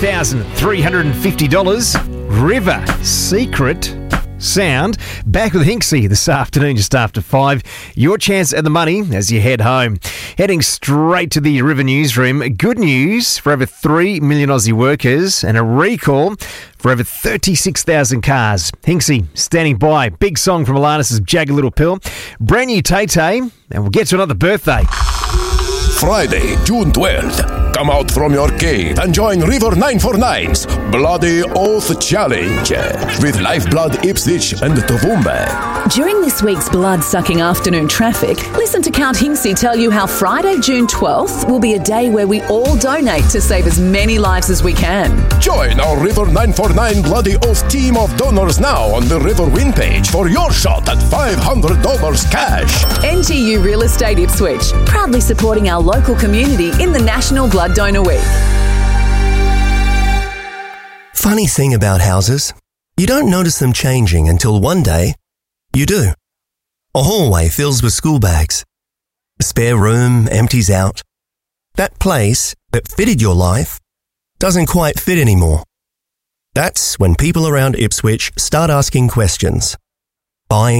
$1,350. River Secret Sound. Back with Hinksy this afternoon, just after 5. Your chance at the money as you head home. Heading straight to the River Newsroom. Good news for over 3 million Aussie workers and a recall for over 36,000 cars. Hinksy standing by. Big song from Alanis' Jagged Little Pill. Brand new Tay-Tay, and we'll get to another birthday. Friday, June 12th. Come out from your cave and join River 949's Bloody Oath Challenge with Lifeblood Ipswich and Toowoomba. During this week's blood-sucking afternoon traffic, listen to Count Hinksy tell you how Friday, June 12th will be a day where we all donate to save as many lives as we can. Join our River 949 Bloody Oath team of donors now on the River Win page for your shot at $500 cash. NTU Real Estate Ipswich, proudly supporting our local community in the National Blood Donor Week. Funny thing about houses, you don't notice them changing until one day you do. A hallway fills with school bags. A spare room empties out. That place that fitted your life doesn't quite fit anymore. That's when people around Ipswich start asking questions. Buying